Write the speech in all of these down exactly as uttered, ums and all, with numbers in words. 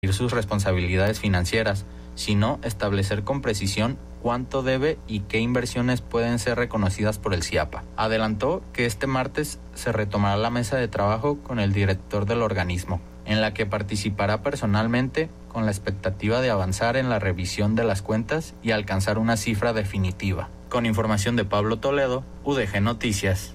sus responsabilidades financieras, sino establecer con precisión cuánto debe y qué inversiones pueden ser reconocidas por el CIAPA. Adelantó que este martes se retomará la mesa de trabajo con el director del organismo, en la que participará personalmente con la expectativa de avanzar en la revisión de las cuentas y alcanzar una cifra definitiva. Con información de Pablo Toledo, U D G Noticias.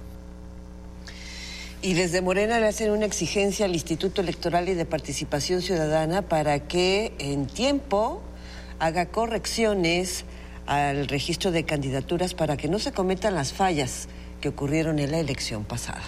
Y desde Morena le hacen una exigencia al Instituto Electoral y de Participación Ciudadana para que en tiempo haga correcciones al registro de candidaturas para que no se cometan las fallas que ocurrieron en la elección pasada.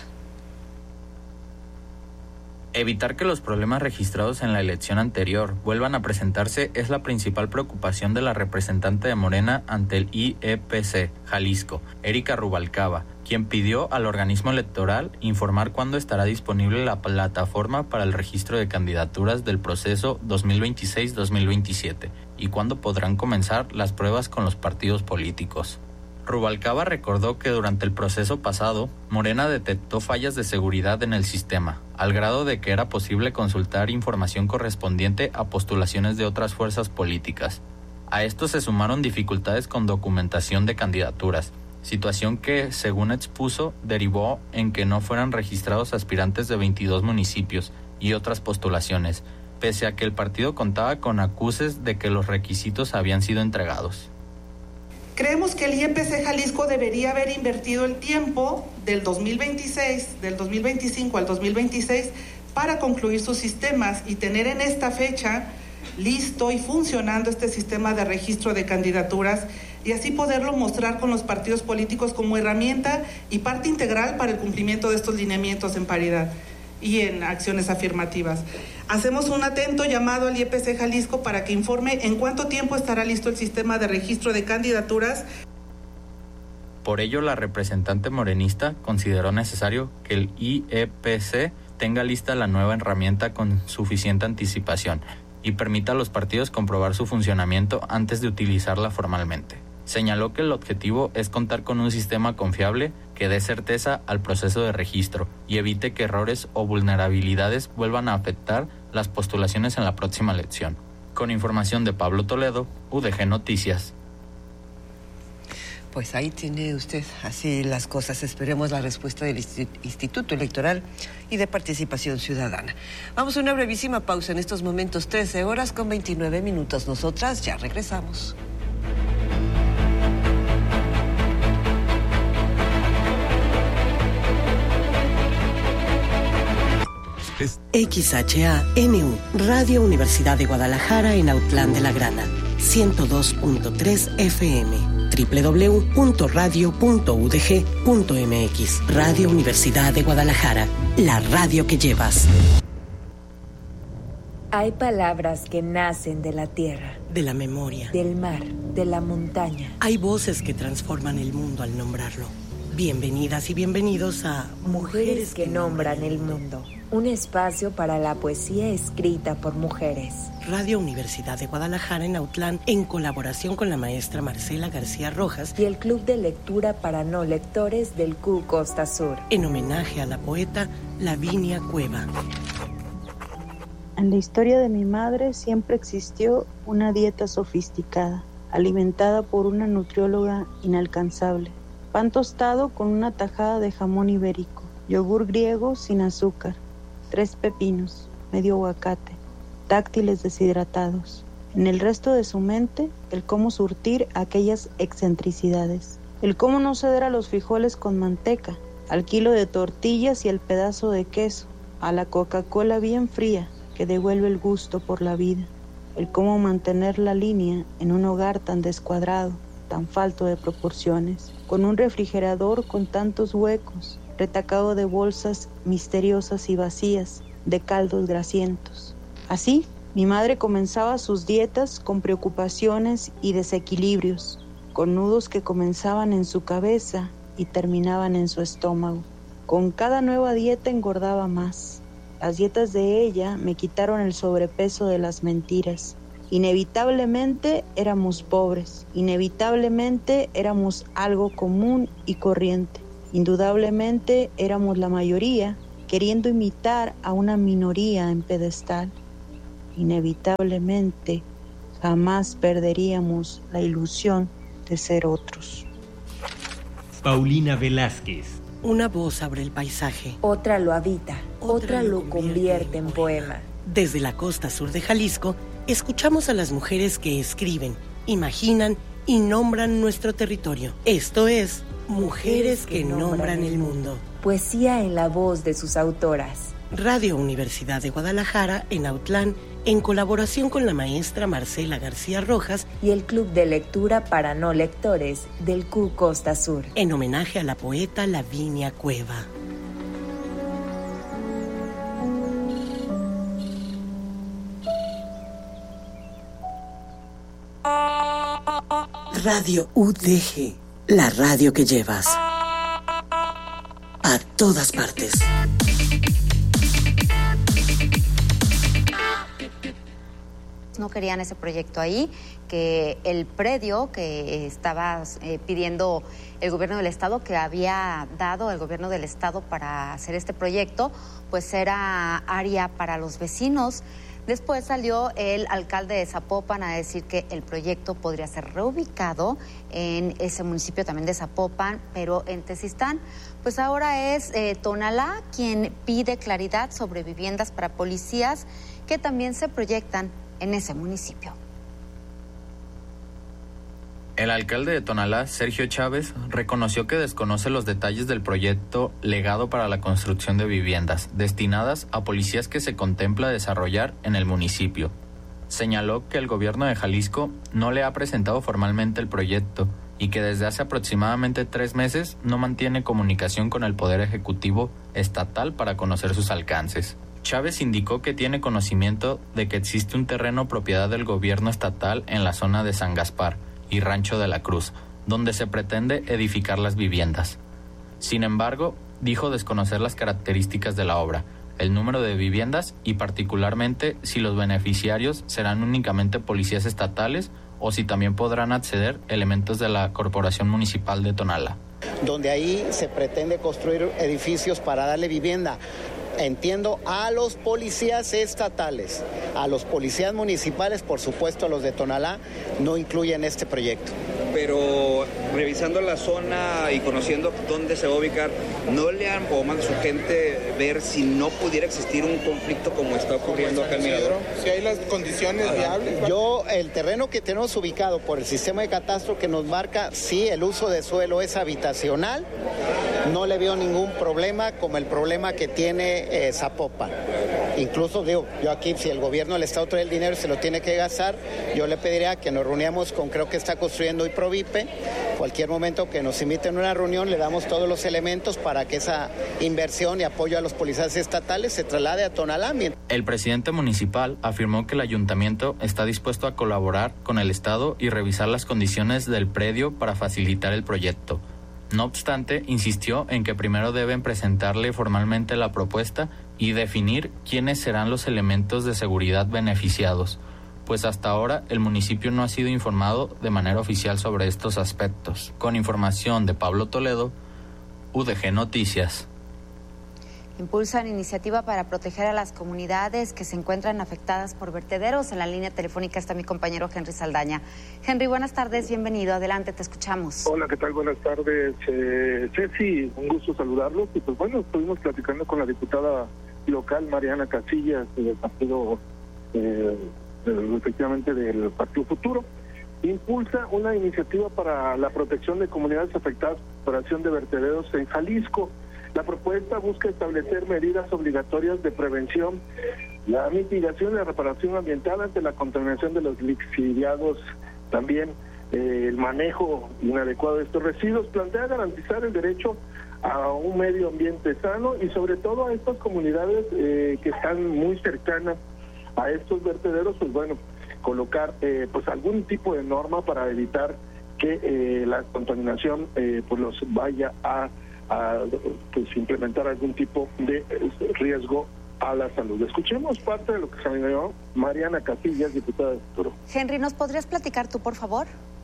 Evitar que los problemas registrados en la elección anterior vuelvan a presentarse es la principal preocupación de la representante de Morena ante el I E P C Jalisco, Erika Rubalcaba, quien pidió al organismo electoral informar cuándo estará disponible la plataforma para el registro de candidaturas del proceso dos mil veintiséis dos mil veintisiete y cuándo podrán comenzar las pruebas con los partidos políticos. Rubalcaba recordó que durante el proceso pasado, Morena detectó fallas de seguridad en el sistema, al grado de que era posible consultar información correspondiente a postulaciones de otras fuerzas políticas. A esto se sumaron dificultades con documentación de candidaturas, situación que, según expuso, derivó en que no fueran registrados aspirantes de veintidós municipios y otras postulaciones, pese a que el partido contaba con acuses de que los requisitos habían sido entregados. Creemos que el I E P C Jalisco debería haber invertido el tiempo del dos mil veintiséis, del dos mil veinticinco al dos mil veintiséis para concluir sus sistemas y tener en esta fecha listo y funcionando este sistema de registro de candidaturas y así poderlo mostrar con los partidos políticos como herramienta y parte integral para el cumplimiento de estos lineamientos en paridad y en acciones afirmativas. Hacemos un atento llamado al I E P C Jalisco para que informe en cuánto tiempo estará listo el sistema de registro de candidaturas. Por ello, la representante morenista consideró necesario que el I E P C tenga lista la nueva herramienta con suficiente anticipación y permita a los partidos comprobar su funcionamiento antes de utilizarla formalmente. Señaló que el objetivo es contar con un sistema confiable que dé certeza al proceso de registro y evite que errores o vulnerabilidades vuelvan a afectar las postulaciones en la próxima elección. Con información de Pablo Toledo, U D G Noticias. Pues ahí tiene usted así las cosas. Esperemos la respuesta del Instituto Electoral y de Participación Ciudadana. Vamos a una brevísima pausa en estos momentos, trece horas con veintinueve minutos. Nosotras ya regresamos. X H A N U, Radio Universidad de Guadalajara en Autlán de la Grana, ciento dos punto tres F M, doble u doble u doble u punto radio punto u d g punto m x. Radio Universidad de Guadalajara, la radio que llevas. Hay palabras que nacen de la tierra, de la memoria, del mar, de la montaña. Hay voces que transforman el mundo al nombrarlo. Bienvenidas y bienvenidos a Mujeres que nombran el mundo. Un espacio para la poesía escrita por mujeres. Radio Universidad de Guadalajara en Autlán, en colaboración con la maestra Marcela García Rojas y el Club de Lectura para No Lectores del C U Costa Sur, en homenaje a la poeta Lavinia Cueva. En la historia de mi madre siempre existió una dieta sofisticada, alimentada por una nutrióloga inalcanzable. Pan tostado con una tajada de jamón ibérico, yogur griego sin azúcar, tres pepinos, medio aguacate, dáctiles deshidratados. En el resto de su mente, el cómo surtir aquellas excentricidades. El cómo no ceder a los frijoles con manteca, al kilo de tortillas y al pedazo de queso, a la Coca-Cola bien fría que devuelve el gusto por la vida. El cómo mantener la línea en un hogar tan descuadrado, tan falto de proporciones, con un refrigerador con tantos huecos, retacado de bolsas misteriosas y vacías, de caldos grasientos. Así, mi madre comenzaba sus dietas con preocupaciones y desequilibrios, con nudos que comenzaban en su cabeza y terminaban en su estómago. Con cada nueva dieta engordaba más. Las dietas de ella me quitaron el sobrepeso de las mentiras. Inevitablemente éramos pobres, inevitablemente éramos algo común y corriente. Indudablemente éramos la mayoría, queriendo imitar a una minoría en pedestal. inevitablemente jamás perderíamos la ilusión de ser otros. Paulina Velázquez. Una voz abre el paisaje. Otra lo habita, otra, otra lo convierte, convierte en poema. Desde la costa sur de Jalisco, escuchamos a las mujeres que escriben, imaginan y nombran nuestro territorio. Esto es Mujeres que nombran el mundo. Poesía en la voz de sus autoras. Radio Universidad de Guadalajara, en Autlán, en colaboración con la maestra Marcela García Rojas y el Club de Lectura para No Lectores del C U Costa Sur, en homenaje a la poeta Lavinia Cueva. Radio U D G, la radio que llevas a todas partes. No querían ese proyecto ahí, que el predio que estaba eh, pidiendo el gobierno del estado, que había dado el gobierno del estado para hacer este proyecto, pues era área para los vecinos. Después salió el alcalde de Zapopan a decir que el proyecto podría ser reubicado en ese municipio también de Zapopan, pero en Tezistán. Pues ahora es eh, Tonalá quien pide claridad sobre viviendas para policías que también se proyectan en ese municipio. El alcalde de Tonalá, Sergio Chávez, reconoció que desconoce los detalles del proyecto legado para la construcción de viviendas destinadas a policías que se contempla desarrollar en el municipio. Señaló que el gobierno de Jalisco no le ha presentado formalmente el proyecto y que desde hace aproximadamente tres meses no mantiene comunicación con el Poder Ejecutivo Estatal para conocer sus alcances. Chávez indicó que tiene conocimiento de que existe un terreno propiedad del gobierno estatal en la zona de San Gaspar y Rancho de la Cruz, donde se pretende edificar las viviendas. Sin embargo, dijo desconocer las características de la obra, el número de viviendas y particularmente si los beneficiarios serán únicamente policías estatales o si también podrán acceder elementos de la Corporación Municipal de Tonalá. Donde ahí se pretende construir edificios para darle vivienda. Entiendo, a los policías estatales, a los policías municipales, por supuesto a los de Tonalá, no incluyen este proyecto. Pero revisando la zona y conociendo dónde se va a ubicar, ¿no le han o manda su gente ver si no pudiera existir un conflicto como está ocurriendo acá en Mirador? Si hay las condiciones Ajá. viables. ¿Vale? Yo, el terreno que tenemos ubicado por el sistema de catastro que nos marca, sí, el uso de suelo es habitacional, no le veo ningún problema como el problema que tiene eh, Zapopan. Incluso digo, yo aquí, si el gobierno del estado trae el dinero y se lo tiene que gastar, yo le pediría que nos reuniéramos con, creo que está construyendo hoy Provipe, cualquier momento que nos inviten a una reunión, le damos todos los elementos para que esa inversión y apoyo a los policías estatales se traslade a Tonalá. El presidente municipal afirmó que el ayuntamiento está dispuesto a colaborar con el estado y revisar las condiciones del predio para facilitar el proyecto. No obstante, insistió en que primero deben presentarle formalmente la propuesta y definir quiénes serán los elementos de seguridad beneficiados, pues hasta ahora el municipio no ha sido informado de manera oficial sobre estos aspectos. Con información de Pablo Toledo, U D G Noticias. Impulsan iniciativa para proteger a las comunidades que se encuentran afectadas por vertederos. En la línea telefónica está mi compañero Henry Saldaña. Henry, buenas tardes, bienvenido, adelante, te escuchamos. Hola, ¿qué tal? Buenas tardes, eh, Ceci, un gusto saludarlos. Y pues bueno, estuvimos platicando con la diputada local, Mariana Casillas, del partido, eh, efectivamente del Partido Futuro. Impulsa una iniciativa para la protección de comunidades afectadas por operación de vertederos en Jalisco. La propuesta busca establecer medidas obligatorias de prevención, la mitigación y la reparación ambiental ante la contaminación de los lixiviados, también eh, el manejo inadecuado de estos residuos. Plantea garantizar el derecho a un medio ambiente sano y sobre todo a estas comunidades eh, que están muy cercanas a estos vertederos, pues bueno, colocar eh, pues algún tipo de norma para evitar que eh, la contaminación eh, pues los vaya a a pues, implementar algún tipo de riesgo a la salud. Escuchemos parte de lo que se llama Mariana Casillas, diputada de Futuro. Henry, ¿nos podrías platicar tú, por favor?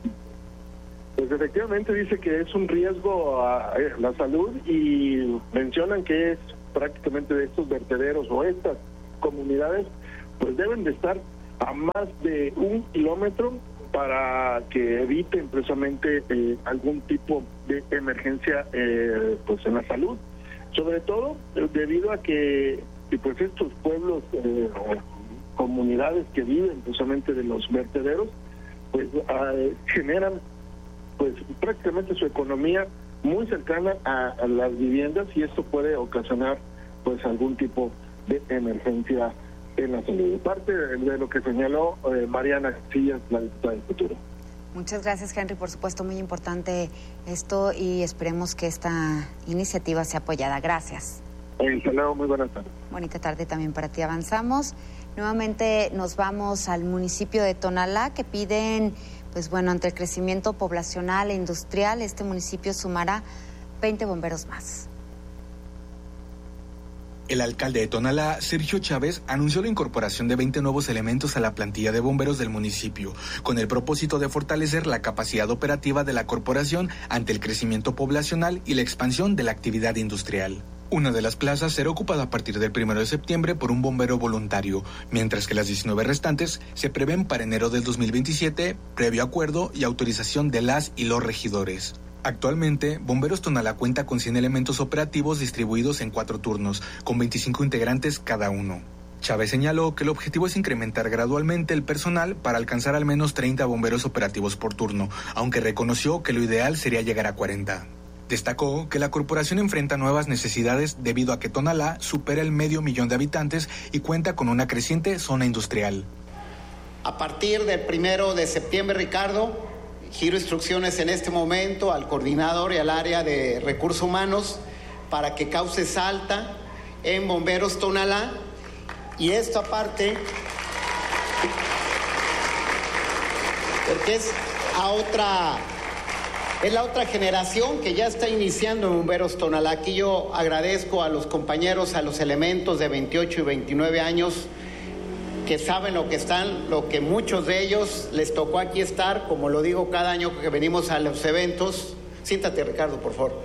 Pues efectivamente dice que es un riesgo a la salud y mencionan que es prácticamente de estos vertederos o estas comunidades, pues deben de estar a más de un kilómetro para que eviten precisamente eh, algún tipo de emergencia eh, pues en la salud, sobre todo eh, debido a que, que pues estos pueblos eh, o comunidades que viven precisamente de los vertederos pues eh, generan pues prácticamente su economía muy cercana a, a las viviendas, y esto puede ocasionar pues algún tipo de emergencia en la salud. Parte de lo que señaló eh, Mariana Casillas, la diputada del Futuro. Muchas gracias, Henry. Por supuesto, muy importante esto y esperemos que esta iniciativa sea apoyada. Gracias. Eh, saludo, muy buenas tardes. Bonita tarde también para ti. Avanzamos. Nuevamente nos vamos al municipio de Tonalá, que piden, pues bueno, ante el crecimiento poblacional e industrial, este municipio sumará veinte bomberos más. El alcalde de Tonalá, Sergio Chávez, anunció la incorporación de veinte nuevos elementos a la plantilla de bomberos del municipio, con el propósito de fortalecer la capacidad operativa de la corporación ante el crecimiento poblacional y la expansión de la actividad industrial. Una de las plazas será ocupada a partir del primero de septiembre por un bombero voluntario, mientras que las diecinueve restantes se prevén para enero del dos mil veintisiete, previo acuerdo y autorización de las y los regidores. Actualmente, Bomberos Tonalá cuenta con cien elementos operativos distribuidos en cuatro turnos, con veinticinco integrantes cada uno. Chávez señaló que el objetivo es incrementar gradualmente el personal para alcanzar al menos treinta bomberos operativos por turno, aunque reconoció que lo ideal sería llegar a cuarenta. Destacó que la corporación enfrenta nuevas necesidades debido a que Tonalá supera el medio millón de habitantes y cuenta con una creciente zona industrial. A partir del primero de septiembre, Ricardo, giro instrucciones en este momento al coordinador y al área de recursos humanos para que cause alta en Bomberos Tonalá, y esta parte porque es a otra es la otra generación que ya está iniciando en Bomberos Tonalá. Aquí yo agradezco a los compañeros, a los elementos de veintiocho y veintinueve años que saben lo que están, lo que muchos de ellos les tocó aquí estar, como lo digo cada año que venimos a los eventos. Siéntate, Ricardo, por favor.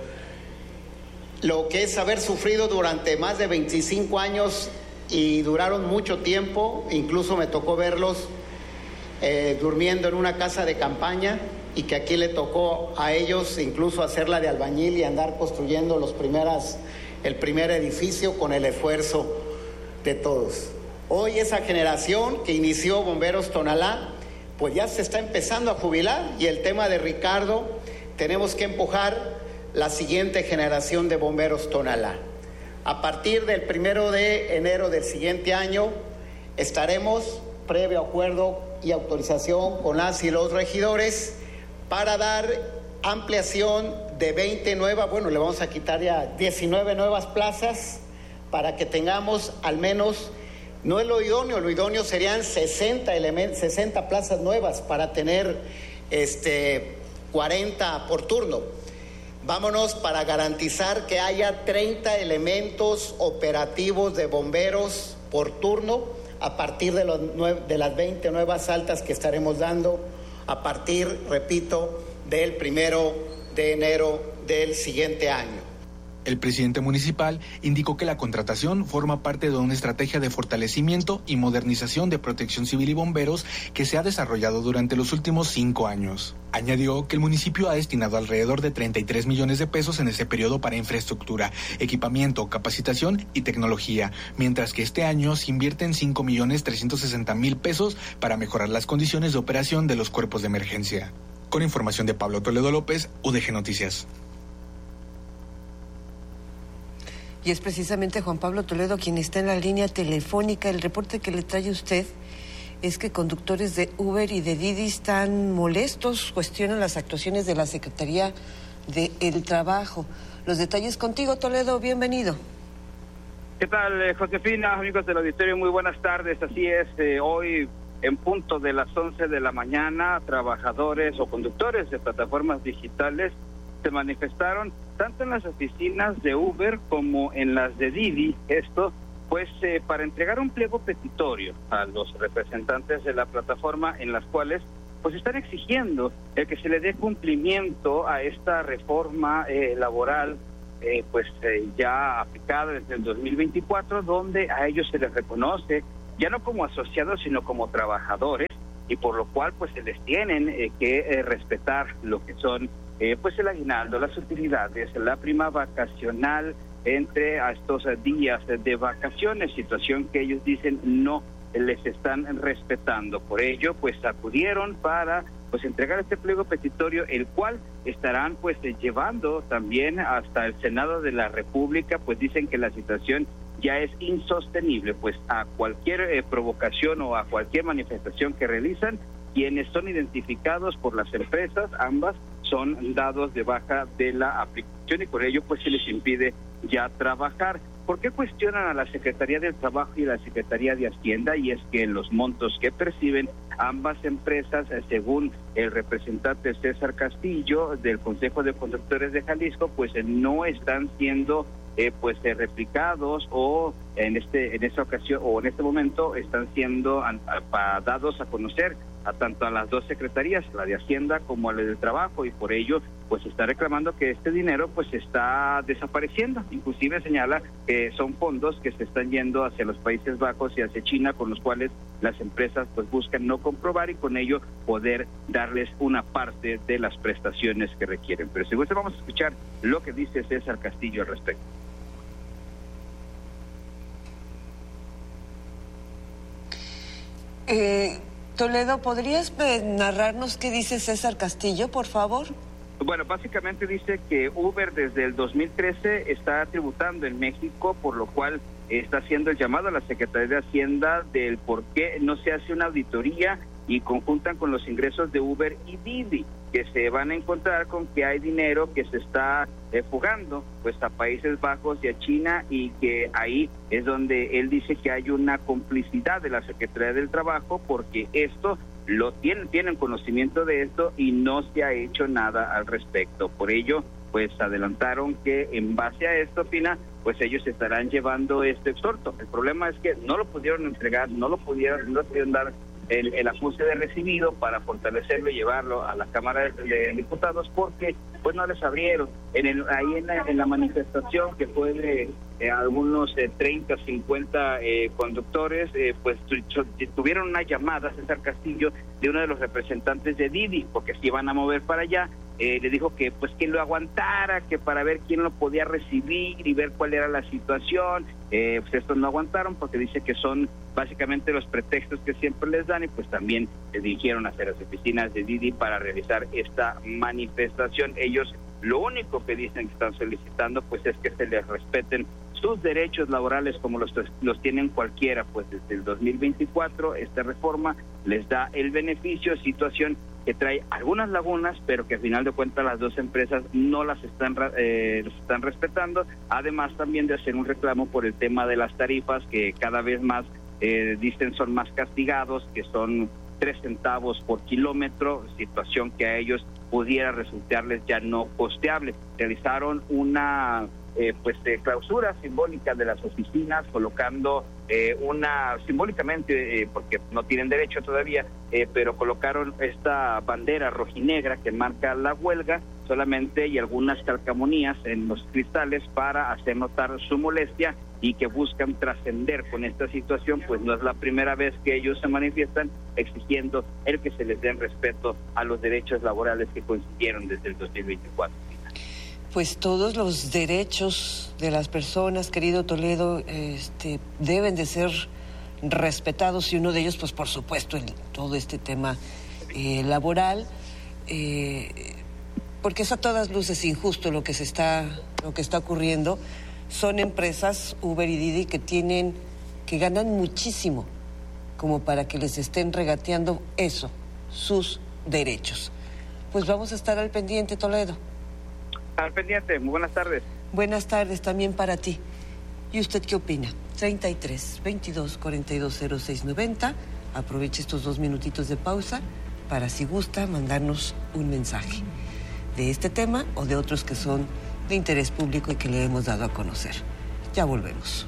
Lo que es haber sufrido durante más de veinticinco años y duraron mucho tiempo, incluso me tocó verlos eh, durmiendo en una casa de campaña, y que aquí le tocó a ellos incluso hacerla de albañil y andar construyendo los primeras, el primer edificio con el esfuerzo de todos. Hoy esa generación que inició Bomberos Tonalá, pues ya se está empezando a jubilar, y el tema de Ricardo, tenemos que empujar la siguiente generación de Bomberos Tonalá. A partir del primero de enero del siguiente año estaremos, previo acuerdo y autorización con las y los regidores, para dar ampliación de veinte nuevas, bueno, le vamos a quitar ya diecinueve nuevas plazas, para que tengamos al menos, no es lo idóneo, lo idóneo serían sesenta, elementos, sesenta plazas nuevas para tener este, cuarenta por turno. Vámonos para garantizar que haya treinta elementos operativos de bomberos por turno a partir de, los nueve, de las veinte nuevas altas que estaremos dando a partir, repito, del primero de enero del siguiente año. El presidente municipal indicó que la contratación forma parte de una estrategia de fortalecimiento y modernización de protección civil y bomberos que se ha desarrollado durante los últimos cinco años. Añadió que el municipio ha destinado alrededor de treinta y tres millones de pesos en ese periodo para infraestructura, equipamiento, capacitación y tecnología, mientras que este año se invierten cinco millones trescientos sesenta mil pesos para mejorar las condiciones de operación de los cuerpos de emergencia. Con información de Pablo Toledo López, U D G Noticias. Y es precisamente Juan Pablo Toledo quien está en la línea telefónica. El reporte que le trae usted es que conductores de Uber y de Didi están molestos, cuestionan las actuaciones de la Secretaría del Trabajo. Los detalles contigo, Toledo, bienvenido. ¿Qué tal, Josefina? Amigos del auditorio, muy buenas tardes. Así es, eh, hoy en punto de las once de la mañana, trabajadores o conductores de plataformas digitales se manifestaron tanto en las oficinas de Uber como en las de Didi, esto pues eh, para entregar un pliego petitorio a los representantes de la plataforma, en las cuales pues están exigiendo el que se le dé cumplimiento a esta reforma eh, laboral eh, pues eh, ya aplicada desde el dos mil veinticuatro, donde a ellos se les reconoce ya no como asociados, sino como trabajadores, y por lo cual pues se les tienen eh, que eh, respetar lo que son eh, pues el aguinaldo, las utilidades, la prima vacacional entre a estos días de vacaciones, situación que ellos dicen no les están respetando. Por ello pues acudieron para pues entregar este pliego petitorio, el cual estarán pues llevando también hasta el Senado de la República, pues dicen que la situación ya es insostenible, pues a cualquier eh, provocación o a cualquier manifestación que realizan, quienes son identificados por las empresas, ambas son dados de baja de la aplicación y por ello pues se les impide ya trabajar. ¿Por qué cuestionan a la Secretaría del Trabajo y a la Secretaría de Hacienda? Y es que los montos que perciben ambas empresas, según el representante César Castillo del Consejo de Conductores de Jalisco, pues no están siendo eh, pues eh, replicados o en este en esta ocasión o en este momento están siendo a, a, dados a conocer a tanto a las dos secretarías, la de Hacienda como a la del Trabajo, y por ello pues está reclamando que este dinero pues está desapareciendo. Inclusive señala que son fondos que se están yendo hacia los Países Bajos y hacia China, con los cuales las empresas pues buscan no comprobar y con ello poder darles una parte de las prestaciones que requieren. Pero si gusta vamos a escuchar lo que dice César Castillo al respecto. Eh, Toledo, ¿podrías narrarnos qué dice César Castillo, por favor? Bueno, básicamente dice que Uber desde el dos mil trece está tributando en México, por lo cual está haciendo el llamado a la Secretaría de Hacienda del por qué no se hace una auditoría y conjuntan con los ingresos de Uber y Didi, que se van a encontrar con que hay dinero que se está eh, fugando pues a Países Bajos y a China, y que ahí es donde él dice que hay una complicidad de la Secretaría del Trabajo, porque esto lo tienen, tienen conocimiento de esto y no se ha hecho nada al respecto. Por ello, pues adelantaron que en base a esto, Pina, pues ellos estarán llevando este exhorto. El problema es que no lo pudieron entregar, no lo pudieron, no pudieron dar el, el acuse de recibido para fortalecerlo y llevarlo a la Cámara de, de Diputados, porque pues no les abrieron. En el, ahí en la, en la manifestación, que fue de eh, algunos eh, treinta, cincuenta eh, conductores, eh, pues tu, tuvieron una llamada, César Castillo, de uno de los representantes de Didi, porque se iban a mover para allá. Eh, le dijo que pues que lo aguantara, que para ver quién lo podía recibir y ver cuál era la situación. Eh, pues estos no aguantaron, porque dice que son básicamente los pretextos que siempre les dan, y pues también se dirigieron hacia las oficinas de Didi para realizar esta manifestación. Ellos lo único que dicen que están solicitando pues es que se les respeten sus derechos laborales como los, los tienen cualquiera. Pues desde el dos mil veinticuatro esta reforma les da el beneficio, situación que trae algunas lagunas, pero que al final de cuentas las dos empresas no las están eh, las están respetando, además también de hacer un reclamo por el tema de las tarifas, que cada vez más eh, dicen son más castigados, que son tres centavos por kilómetro, situación que a ellos pudiera resultarles ya no costeable. Realizaron una eh, pues eh, clausura simbólica de las oficinas, colocando eh, una, simbólicamente, eh, porque no tienen derecho todavía, eh, pero colocaron esta bandera rojinegra que marca la huelga solamente, y algunas calcamonías en los cristales para hacer notar su molestia, y que buscan trascender con esta situación. Pues no es la primera vez que ellos se manifiestan exigiendo el que se les den respeto a los derechos laborales que consiguieron desde el dos mil veinticuatro. Pues todos los derechos de las personas, querido Toledo, este, deben de ser respetados, y uno de ellos, pues por supuesto, el, todo este tema eh, laboral, eh, porque es a todas luces injusto lo que se está, lo que está ocurriendo. Son empresas, Uber y Didi, que tienen, que ganan muchísimo, como para que les estén regateando eso, sus derechos. Pues vamos a estar al pendiente, Toledo. Al pendiente, muy buenas tardes. Buenas tardes también para ti. ¿Y usted qué opina? treinta y tres, veintidós, cuarenta y dos, cero seis, noventa. Aproveche estos dos minutitos de pausa para, si gusta, mandarnos un mensaje de este tema o de otros que son de interés público y que le hemos dado a conocer. Ya volvemos.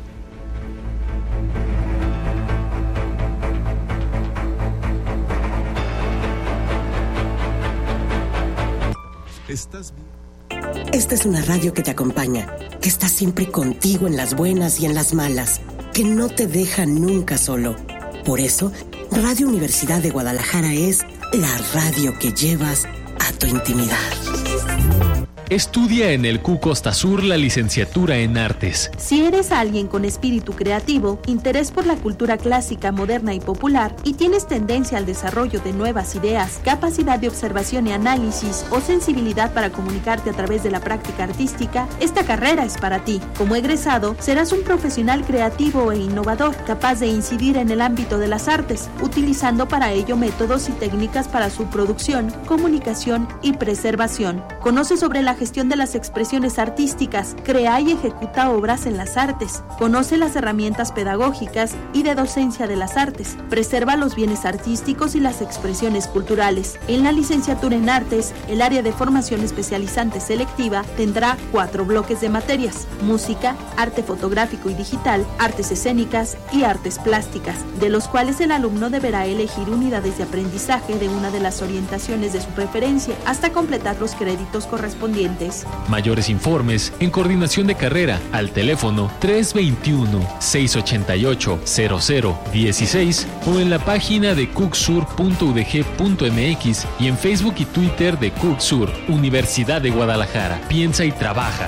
¿Estás bien? Esta es una radio que te acompaña, que está siempre contigo en las buenas y en las malas, que no te deja nunca solo. Por eso, Radio Universidad de Guadalajara es la radio que llevas a tu intimidad. Estudia en el C U Costa Sur la licenciatura en Artes. Si eres alguien con espíritu creativo, interés por la cultura clásica, moderna y popular, y tienes tendencia al desarrollo de nuevas ideas, capacidad de observación y análisis o sensibilidad para comunicarte a través de la práctica artística, esta carrera es para ti. Como egresado, serás un profesional creativo e innovador, capaz de incidir en el ámbito de las artes, utilizando para ello métodos y técnicas para su producción, comunicación y preservación. Conoce sobre la gestión de las expresiones artísticas, crea y ejecuta obras en las artes, conoce las herramientas pedagógicas y de docencia de las artes, preserva los bienes artísticos y las expresiones culturales. En la licenciatura en Artes, el área de formación especializante selectiva tendrá cuatro bloques de materias: música, arte fotográfico y digital, artes escénicas y artes plásticas, de los cuales el alumno deberá elegir unidades de aprendizaje de una de las orientaciones de su preferencia hasta completar los créditos correspondientes. Mayores informes en coordinación de carrera al teléfono tres veintiuno, seiscientos ochenta y ocho, cero cero dieciséis o en la página de cucsur punto u d g punto m x y en Facebook y Twitter de Cucsur, Universidad de Guadalajara. Piensa y trabaja.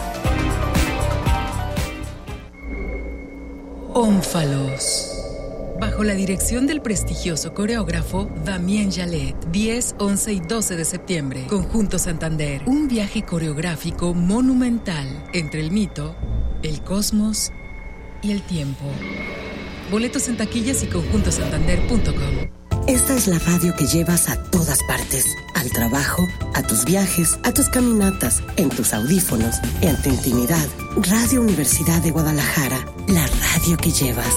Ónfalos. Bajo la dirección del prestigioso coreógrafo Damien Jalet, diez, once y doce de septiembre, Conjunto Santander, un viaje coreográfico monumental entre el mito, el cosmos y el tiempo. Boletos en taquillas y conjunto santander punto com. Esta es la radio que llevas a todas partes, al trabajo, a tus viajes, a tus caminatas, en tus audífonos, en tu intimidad. Radio Universidad de Guadalajara, la radio que llevas.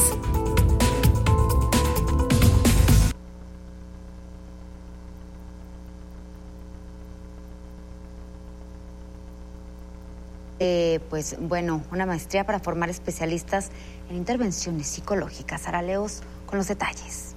Eh, pues bueno, una maestría para formar especialistas en intervenciones psicológicas. Sara Leos con los detalles.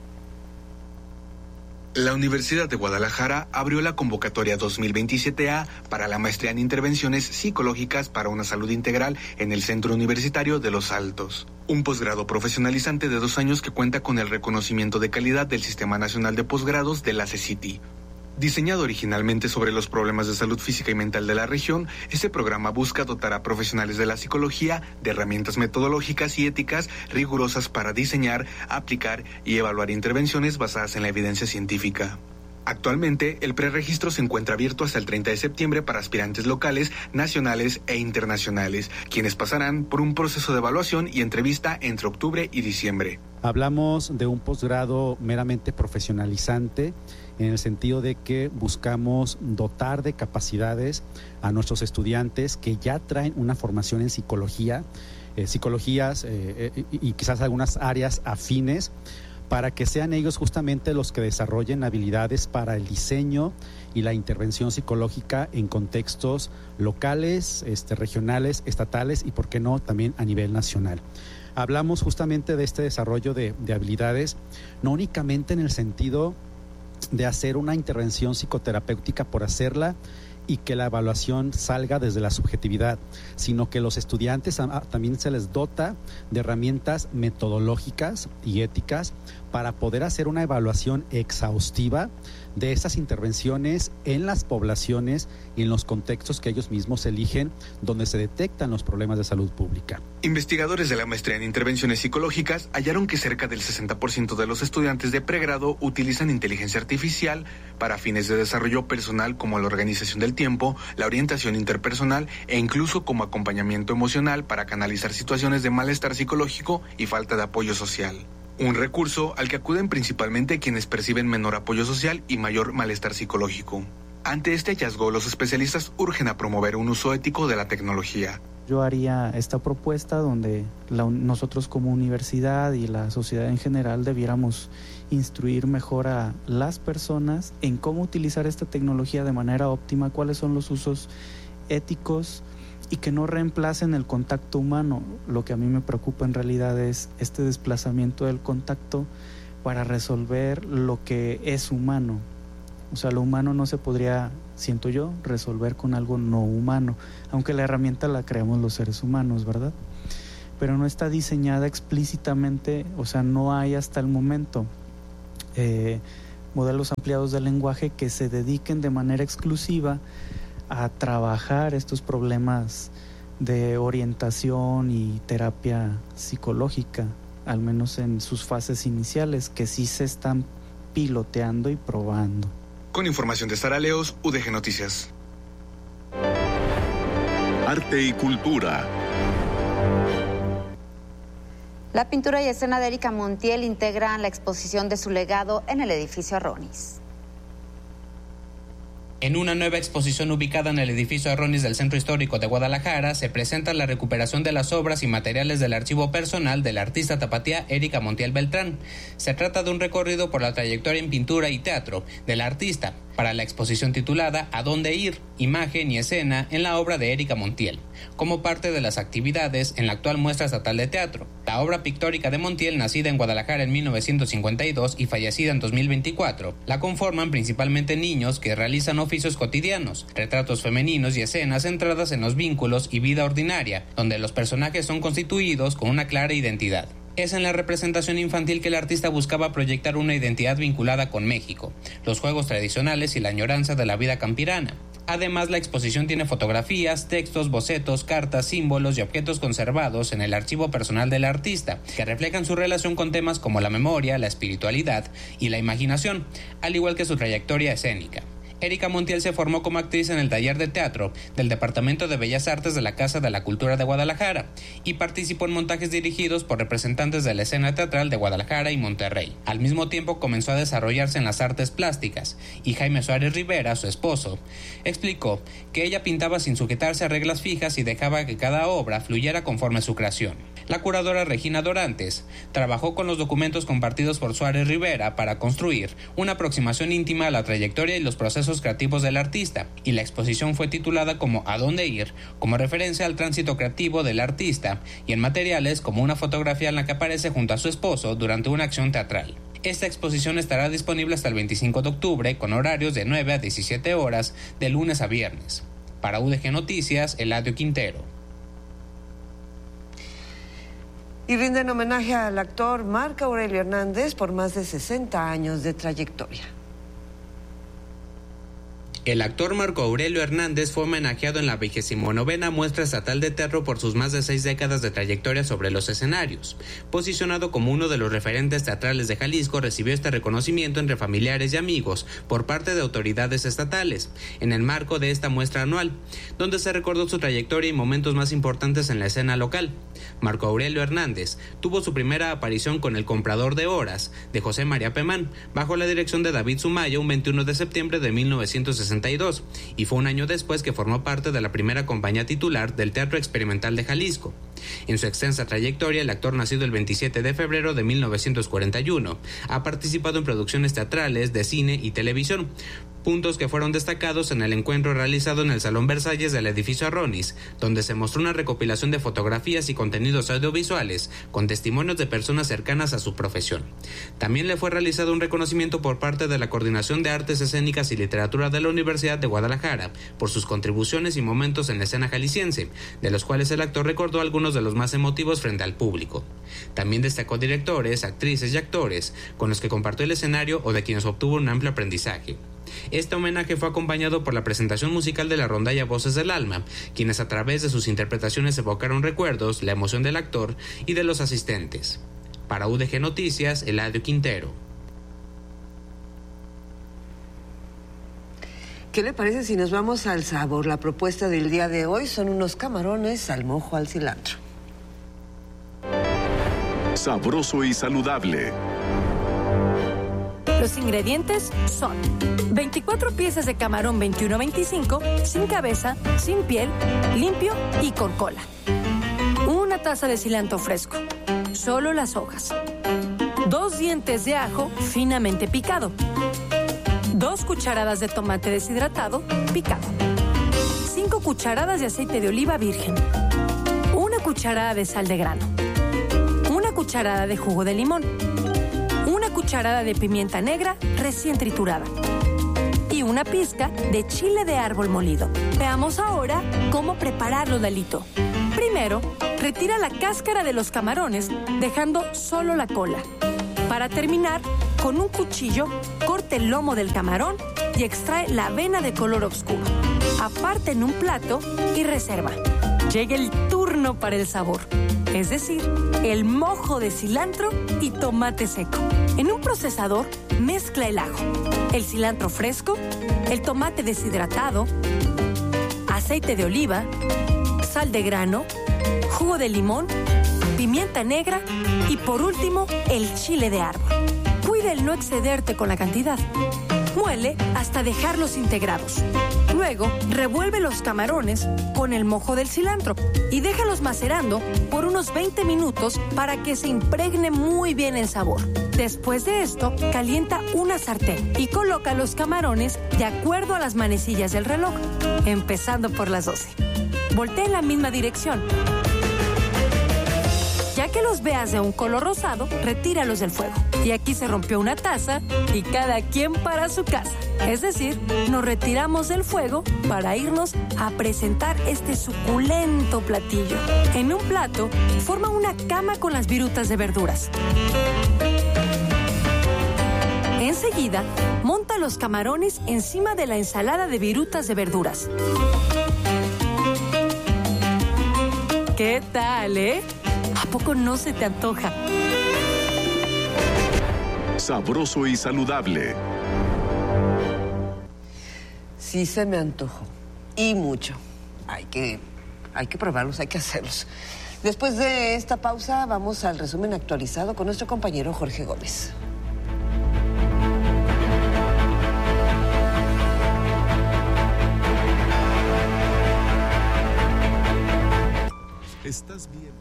La Universidad de Guadalajara abrió la convocatoria dos mil veintisiete A para la maestría en intervenciones psicológicas para una salud integral en el Centro Universitario de Los Altos. Un posgrado profesionalizante de dos años que cuenta con el reconocimiento de calidad del Sistema Nacional de Posgrados de la CECITI. Diseñado originalmente sobre los problemas de salud física y mental de la región, este programa busca dotar a profesionales de la psicología de herramientas metodológicas y éticas rigurosas para diseñar, aplicar y evaluar intervenciones basadas en la evidencia científica. Actualmente, el preregistro se encuentra abierto hasta el treinta de septiembre para aspirantes locales, nacionales e internacionales, quienes pasarán por un proceso de evaluación y entrevista entre octubre y diciembre. Hablamos de un posgrado meramente profesionalizante, en el sentido de que buscamos dotar de capacidades a nuestros estudiantes que ya traen una formación en psicología, eh, psicologías eh, eh, y quizás algunas áreas afines, para que sean ellos justamente los que desarrollen habilidades para el diseño y la intervención psicológica en contextos locales, este, regionales, estatales y, por qué no, también a nivel nacional. Hablamos justamente de este desarrollo de, de habilidades, no únicamente en el sentido de hacer una intervención psicoterapéutica por hacerla y que la evaluación salga desde la subjetividad, sino que los estudiantes también se les dota de herramientas metodológicas y éticas para poder hacer una evaluación exhaustiva de esas intervenciones en las poblaciones y en los contextos que ellos mismos eligen, donde se detectan los problemas de salud pública. Investigadores de la maestría en intervenciones psicológicas hallaron que cerca del sesenta por ciento de los estudiantes de pregrado utilizan inteligencia artificial para fines de desarrollo personal, como la organización del tiempo, la orientación interpersonal e incluso como acompañamiento emocional para canalizar situaciones de malestar psicológico y falta de apoyo social. Un recurso al que acuden principalmente quienes perciben menor apoyo social y mayor malestar psicológico. Ante este hallazgo, los especialistas urgen a promover un uso ético de la tecnología. Yo haría esta propuesta donde la, nosotros como universidad y la sociedad en general debiéramos instruir mejor a las personas en cómo utilizar esta tecnología de manera óptima, cuáles son los usos éticos y que no reemplacen el contacto humano. Lo que a mí me preocupa en realidad es este desplazamiento del contacto para resolver lo que es humano. O sea, lo humano no se podría, siento yo, resolver con algo no humano, aunque la herramienta la creamos los seres humanos, ¿verdad? pero no está diseñada explícitamente, o sea, no hay hasta el momento eh, modelos ampliados del lenguaje que se dediquen de manera exclusiva a trabajar estos problemas de orientación y terapia psicológica, al menos en sus fases iniciales, que sí se están piloteando y probando. Con información de Sara Leos, U D G Noticias. Arte y cultura. La pintura y escena de Erika Montiel integran la exposición de su legado en el edificio Arronis. En una nueva exposición ubicada en el edificio Arronis del Centro Histórico de Guadalajara, se presenta la recuperación de las obras y materiales del archivo personal de la artista tapatía Erika Montiel Beltrán. Se trata de un recorrido por la trayectoria en pintura y teatro de la artista, para la exposición titulada ¿A dónde ir? Imagen y escena en la obra de Erika Montiel, como parte de las actividades en la actual muestra estatal de teatro. La obra pictórica de Montiel, nacida en Guadalajara en mil novecientos cincuenta y dos y fallecida en dos mil veinticuatro, la conforman principalmente niños que realizan oficios cotidianos, retratos femeninos y escenas centradas en los vínculos y vida ordinaria, donde los personajes son constituidos con una clara identidad. Es en la representación infantil que el artista buscaba proyectar una identidad vinculada con México, los juegos tradicionales y la añoranza de la vida campirana. Además, la exposición tiene fotografías, textos, bocetos, cartas, símbolos y objetos conservados en el archivo personal del artista, que reflejan su relación con temas como la memoria, la espiritualidad y la imaginación, al igual que su trayectoria escénica. Erika Montiel se formó como actriz en el taller de teatro del Departamento de Bellas Artes de la Casa de la Cultura de Guadalajara y participó en montajes dirigidos por representantes de la escena teatral de Guadalajara y Monterrey. Al mismo tiempo comenzó a desarrollarse en las artes plásticas y Jaime Suárez Rivera, su esposo, explicó que ella pintaba sin sujetarse a reglas fijas y dejaba que cada obra fluyera conforme a su creación. La curadora Regina Dorantes trabajó con los documentos compartidos por Suárez Rivera para construir una aproximación íntima a la trayectoria y los procesos creativos del artista, y la exposición fue titulada como ¿A dónde ir?, como referencia al tránsito creativo del artista, y en materiales como una fotografía en la que aparece junto a su esposo durante una acción teatral. Esta exposición estará disponible hasta el veinticinco de octubre con horarios de nueve a diecisiete horas de lunes a viernes. Para U D G Noticias, Eladio Quintero. Y rinden homenaje al actor Marco Aurelio Hernández por más de sesenta años de trayectoria. El actor Marco Aurelio Hernández fue homenajeado en la vigésimo novena Muestra Estatal de Teatro por sus más de seis décadas de trayectoria sobre los escenarios. Posicionado como uno de los referentes teatrales de Jalisco, recibió este reconocimiento entre familiares y amigos por parte de autoridades estatales, en el marco de esta muestra anual, donde se recordó su trayectoria y momentos más importantes en la escena local. Marco Aurelio Hernández tuvo su primera aparición con El Comprador de Horas, de José María Pemán, bajo la dirección de David Sumaya, un veintiuno de septiembre de mil novecientos sesenta y dos, y fue un año después que formó parte de la primera compañía titular del Teatro Experimental de Jalisco. En su extensa trayectoria, el actor, nacido el veintisiete de febrero de mil novecientos cuarenta y uno, ha participado en producciones teatrales, de cine y televisión, puntos que fueron destacados en el encuentro realizado en el Salón Versalles del edificio Arronis, donde se mostró una recopilación de fotografías y contenidos audiovisuales con testimonios de personas cercanas a su profesión. También le fue realizado un reconocimiento por parte de la Coordinación de Artes Escénicas y Literatura de la Universidad de Guadalajara por sus contribuciones y momentos en la escena jalisciense, de los cuales el actor recordó algunos de los más emotivos frente al público. También destacó directores, actrices y actores con los que compartió el escenario o de quienes obtuvo un amplio aprendizaje. Este homenaje fue acompañado por la presentación musical de la rondalla Voces del Alma, quienes a través de sus interpretaciones evocaron recuerdos, la emoción del actor y de los asistentes. Para U D G Noticias, Eladio Quintero. ¿Qué le parece si nos vamos al sabor? La propuesta del día de hoy son unos camarones al mojo al cilantro. Sabroso y saludable. Los ingredientes son veinticuatro piezas de camarón veintiuno veinticinco, sin cabeza, sin piel, limpio y con cola. Una taza de cilantro fresco, solo las hojas. Dos dientes de ajo finamente picado. Dos cucharadas de tomate deshidratado picado. Cinco cucharadas de aceite de oliva virgen. Una cucharada de sal de grano. Una cucharada de jugo de limón. Una cucharada de pimienta negra recién triturada y una pizca de chile de árbol molido. Veamos ahora cómo prepararlo, Dalito. Primero, retira la cáscara de los camarones, dejando solo la cola. Para terminar, con un cuchillo, corte el lomo del camarón y extrae la vena de color oscuro. Aparte en un plato y reserva. Llega el turno para el sabor, es decir, el mojo de cilantro y tomate seco. En un procesador, mezcla el ajo, el cilantro fresco, el tomate deshidratado, aceite de oliva, sal de grano, jugo de limón, pimienta negra y por último, el chile de árbol. Cuida el no excederte con la cantidad. Muele hasta dejarlos integrados. Luego, revuelve los camarones con el mojo del cilantro y déjalos macerando por unos veinte minutos para que se impregne muy bien el sabor. Después de esto, calienta una sartén y coloca los camarones de acuerdo a las manecillas del reloj, empezando por las doce. Voltea en la misma dirección. Ya que los veas de un color rosado, retíralos del fuego. Y aquí se rompió una taza y cada quien para su casa. Es decir, nos retiramos del fuego para irnos a presentar este suculento platillo. En un plato, forma una cama con las virutas de verduras. Enseguida, monta los camarones encima de la ensalada de virutas de verduras. ¿Qué tal, eh? ¿A poco no se te antoja? Sabroso y saludable. Sí se me antojó. Y mucho. Hay que, hay que probarlos, hay que hacerlos. Después de esta pausa, vamos al resumen actualizado con nuestro compañero Jorge Gómez. Estás bien.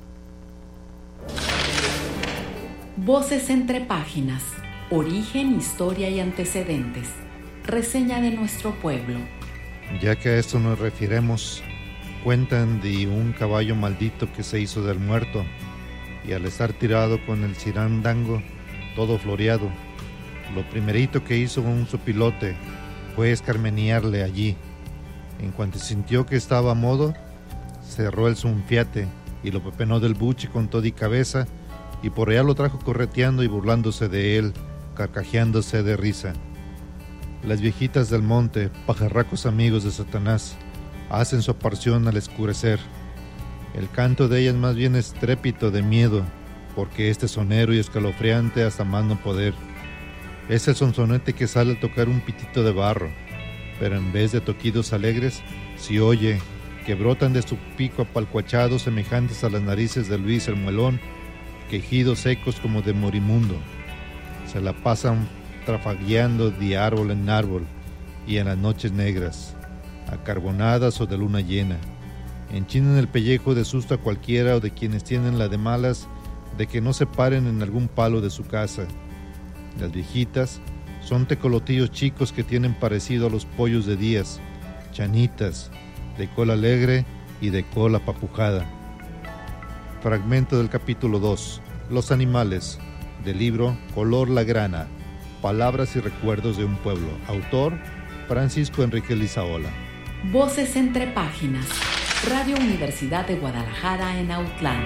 Voces entre páginas. Origen, historia y antecedentes. Reseña de nuestro pueblo. Ya que a esto nos refiremos, cuentan de un caballo maldito que se hizo del muerto y al estar tirado con el cirandango todo floreado, lo primerito que hizo un sopilote fue escarmenearle allí. En cuanto sintió que estaba a modo, cerró el zunfiate y lo pepenó del buche con toda y cabeza, y por allá lo trajo correteando y burlándose de él, carcajeándose de risa. Las viejitas del monte, pajarracos amigos de Satanás, hacen su aparición al escurecer. El canto de ellas más bien estrépito de miedo, porque este sonero y escalofriante hasta más no poder. Es el sonsonete que sale al tocar un pitito de barro, pero en vez de toquidos alegres, se oye que brotan de su pico apalcuachados semejantes a las narices de Luis el Muelón, quejidos secos como de morimundo. Se la pasan trafagueando de árbol en árbol y en las noches negras, acarbonadas o de luna llena. Enchinan el pellejo de susto a cualquiera o de quienes tienen la de malas de que no se paren en algún palo de su casa. Las viejitas son tecolotillos chicos que tienen parecido a los pollos de Díaz, chanitas, de cola alegre y de cola papujada. Fragmento del capítulo dos, Los animales, del libro Color la Grana, Palabras y recuerdos de un pueblo. Autor, Francisco Enrique Lizaola. Voces entre páginas. Radio Universidad de Guadalajara en Autlán.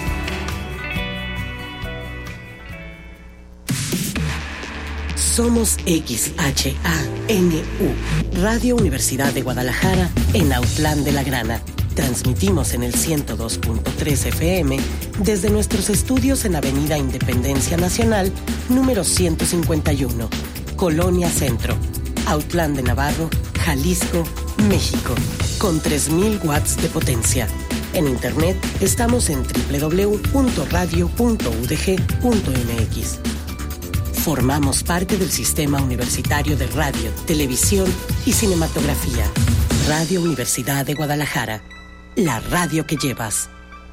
Somos X H A N U, Radio Universidad de Guadalajara en Autlán de la Grana. Transmitimos en el ciento dos punto tres F M desde nuestros estudios en Avenida Independencia Nacional, número ciento cincuenta y uno, Colonia Centro, Autlán de Navarro, Jalisco, México, con tres mil watts de potencia. En internet estamos en doble u doble u doble u punto radio punto u d g punto m x. Formamos parte del Sistema Universitario de Radio, Televisión y Cinematografía. Radio Universidad de Guadalajara, la radio que llevas.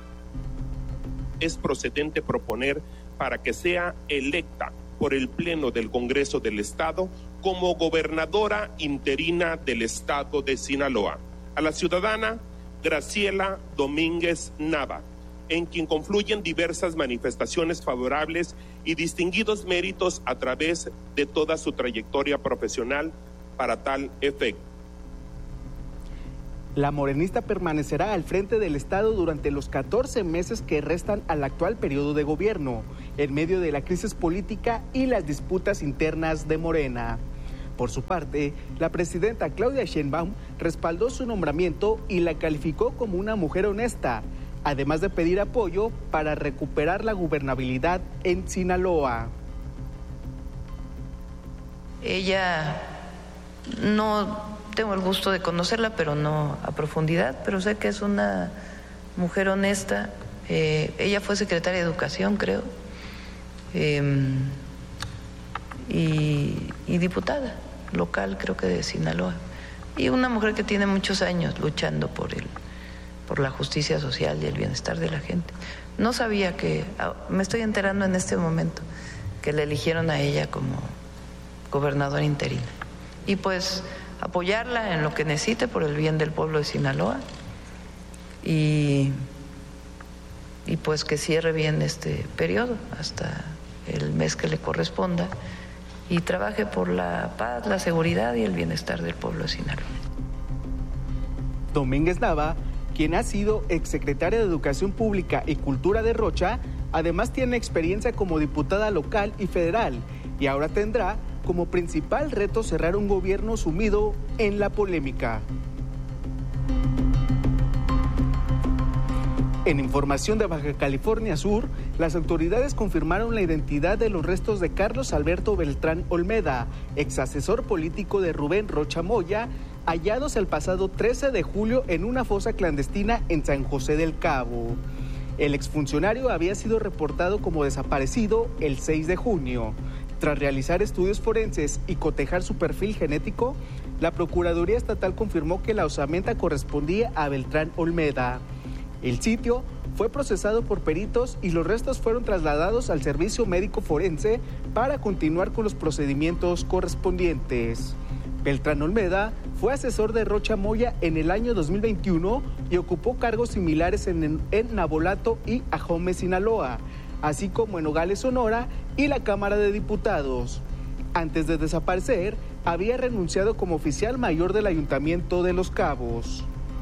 Es procedente proponer para que sea electa por el Pleno del Congreso del Estado como gobernadora interina del Estado de Sinaloa a la ciudadana Graciela Domínguez Nava, en quien confluyen diversas manifestaciones favorables y distinguidos méritos a través de toda su trayectoria profesional para tal efecto. La morenista permanecerá al frente del Estado durante los catorce meses que restan al actual periodo de gobierno, en medio de la crisis política y las disputas internas de Morena. Por su parte, la presidenta Claudia Sheinbaum respaldó su nombramiento y la calificó como una mujer honesta, además de pedir apoyo para recuperar la gobernabilidad en Sinaloa. Ella no tengo el gusto de conocerla, pero no a profundidad, pero sé que es una mujer honesta. Eh, ella fue secretaria de Educación, creo, eh, y, y diputada local, creo que de Sinaloa. Y una mujer que tiene muchos años luchando por el, por la justicia social y el bienestar de la gente. No sabía que, me estoy enterando en este momento, que la eligieron a ella como gobernadora interina. Y pues apoyarla en lo que necesite por el bien del pueblo de Sinaloa y, y pues que cierre bien este periodo hasta el mes que le corresponda y trabaje por la paz, la seguridad y el bienestar del pueblo de Sinaloa. Domínguez Nava, quien ha sido exsecretaria de Educación Pública y Cultura de Rocha, además tiene experiencia como diputada local y federal y ahora tendrá como principal reto cerrar un gobierno sumido en la polémica. En información de Baja California Sur, las autoridades confirmaron la identidad de los restos de Carlos Alberto Beltrán Olmeda, ex asesor político de Rubén Rocha Moya, hallados el pasado trece de julio en una fosa clandestina en San José del Cabo. El exfuncionario había sido reportado como desaparecido el seis de junio. Tras realizar estudios forenses y cotejar su perfil genético, la Procuraduría Estatal confirmó que la osamenta correspondía a Beltrán Olmeda. El sitio fue procesado por peritos y los restos fueron trasladados al Servicio Médico Forense para continuar con los procedimientos correspondientes. Beltrán Olmeda fue asesor de Rocha Moya en el año dos mil veintiuno y ocupó cargos similares en, en Nabolato y Ajome, Sinaloa, así como en Nogales, Sonora, y la Cámara de Diputados. Antes de desaparecer, había renunciado como oficial mayor del Ayuntamiento de Los Cabos.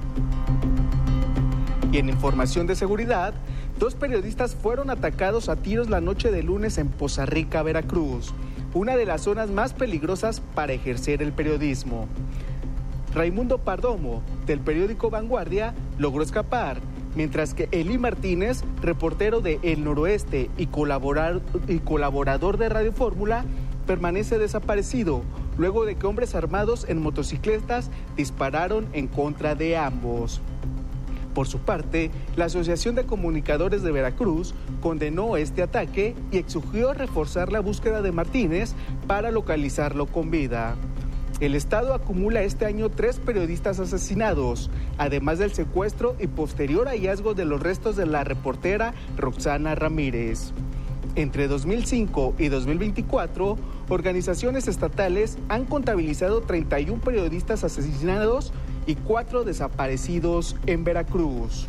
Y en información de seguridad, dos periodistas fueron atacados a tiros la noche de lunes en Poza Rica, Veracruz, una de las zonas más peligrosas para ejercer el periodismo. Raimundo Pardomo, del periódico Vanguardia, logró escapar, mientras que Eli Martínez, reportero de El Noroeste y, colaborar, y colaborador de Radio Fórmula, permanece desaparecido, luego de que hombres armados en motocicletas dispararon en contra de ambos. Por su parte, la Asociación de Comunicadores de Veracruz condenó este ataque y exigió reforzar la búsqueda de Martínez para localizarlo con vida. El Estado acumula este año tres periodistas asesinados, además del secuestro y posterior hallazgo de los restos de la reportera Roxana Ramírez. Entre dos mil cinco y dos mil veinticuatro, organizaciones estatales han contabilizado treinta y uno periodistas asesinados y cuatro desaparecidos en Veracruz.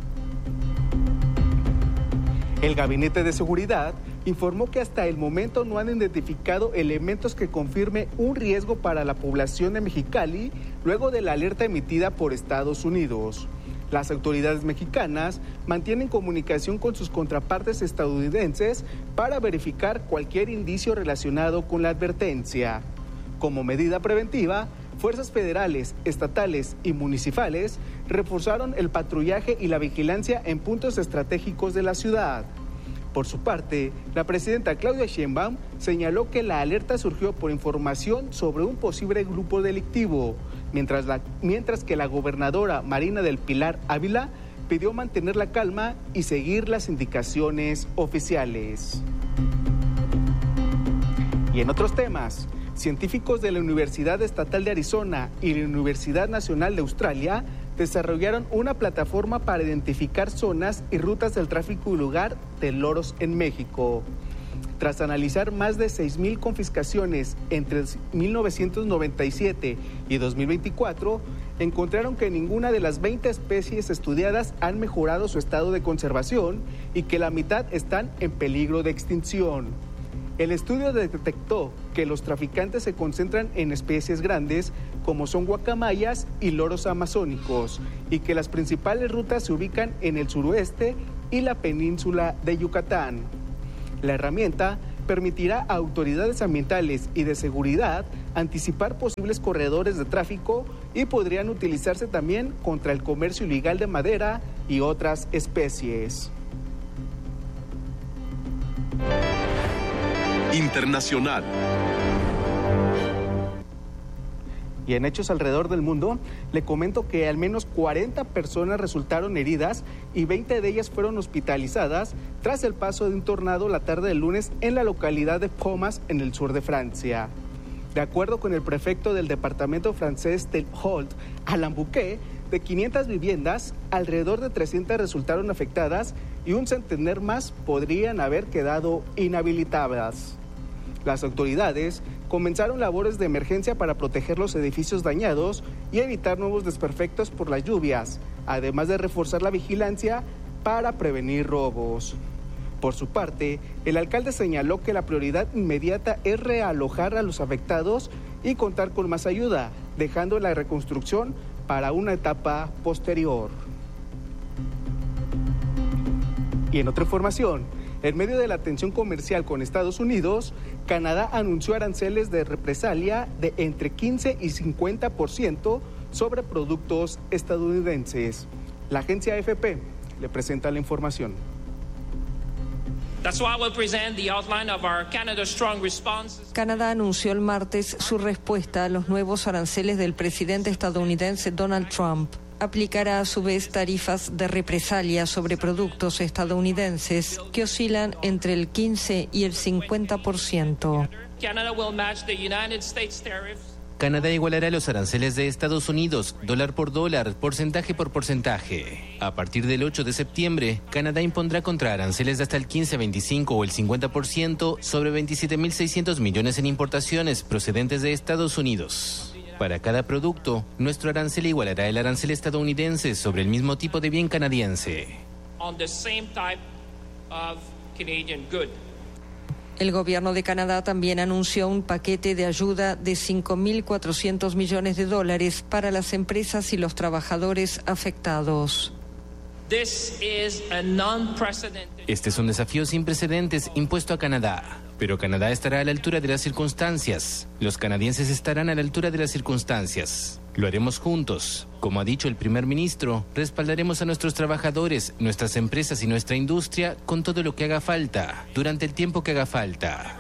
El Gabinete de Seguridad informó que hasta el momento no han identificado elementos que confirme un riesgo para la población de Mexicali luego de la alerta emitida por Estados Unidos. Las autoridades mexicanas mantienen comunicación con sus contrapartes estadounidenses para verificar cualquier indicio relacionado con la advertencia. Como medida preventiva, fuerzas federales, estatales y municipales reforzaron el patrullaje y la vigilancia en puntos estratégicos de la ciudad. Por su parte, la presidenta Claudia Sheinbaum señaló que la alerta surgió por información sobre un posible grupo delictivo, mientras, la, mientras que la gobernadora Marina del Pilar Ávila pidió mantener la calma y seguir las indicaciones oficiales. Y en otros temas, científicos de la Universidad Estatal de Arizona y la Universidad Nacional de Australia desarrollaron una plataforma para identificar zonas y rutas del tráfico ilegal de loros en México. Tras analizar más de seis mil confiscaciones entre mil novecientos noventa y siete y dos mil veinticuatro, encontraron que ninguna de las veinte especies estudiadas han mejorado su estado de conservación y que la mitad están en peligro de extinción. El estudio detectó que los traficantes se concentran en especies grandes como son guacamayas y loros amazónicos y que las principales rutas se ubican en el suroeste y la península de Yucatán. La herramienta permitirá a autoridades ambientales y de seguridad anticipar posibles corredores de tráfico y podrían utilizarse también contra el comercio ilegal de madera y otras especies. Internacional. Y en hechos alrededor del mundo, le comento que al menos cuarenta personas resultaron heridas y veinte de ellas fueron hospitalizadas tras el paso de un tornado la tarde del lunes en la localidad de Pomas, en el sur de Francia. De acuerdo con el prefecto del departamento francés del Holt, Alain Bouquet, de quinientas viviendas, alrededor de trescientas resultaron afectadas y un centenar más podrían haber quedado inhabilitadas. Las autoridades comenzaron labores de emergencia para proteger los edificios dañados y evitar nuevos desperfectos por las lluvias, además de reforzar la vigilancia para prevenir robos. Por su parte, el alcalde señaló que la prioridad inmediata es realojar a los afectados y contar con más ayuda, dejando la reconstrucción para una etapa posterior. Y en otra información, en medio de la tensión comercial con Estados Unidos, Canadá anunció aranceles de represalia de entre quince y cincuenta por ciento sobre productos estadounidenses. La agencia A F P le presenta la información. Canadá anunció el martes su respuesta a los nuevos aranceles del presidente estadounidense Donald Trump. Aplicará a su vez tarifas de represalia sobre productos estadounidenses que oscilan entre el quince y el cincuenta por ciento. Canadá igualará los aranceles de Estados Unidos, dólar por dólar, porcentaje por porcentaje. A partir del ocho de septiembre, Canadá impondrá contraaranceles de hasta el quince, veinticinco o el cincuenta por ciento sobre veintisiete mil seiscientos millones en importaciones procedentes de Estados Unidos. Para cada producto, nuestro arancel igualará el arancel estadounidense sobre el mismo tipo de bien canadiense. El gobierno de Canadá también anunció un paquete de ayuda de cinco mil cuatrocientos millones de dólares para las empresas y los trabajadores afectados. Este es un desafío sin precedentes impuesto a Canadá. Pero Canadá estará a la altura de las circunstancias. Los canadienses estarán a la altura de las circunstancias. Lo haremos juntos. Como ha dicho el primer ministro, respaldaremos a nuestros trabajadores, nuestras empresas y nuestra industria con todo lo que haga falta, durante el tiempo que haga falta.